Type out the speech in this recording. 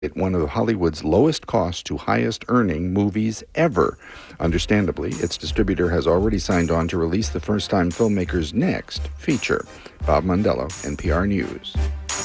one of Hollywood's lowest cost to highest earning movies ever. Understandably, its distributor has already signed on to release the first-time filmmaker's next feature. Bob Mondello, NPR News.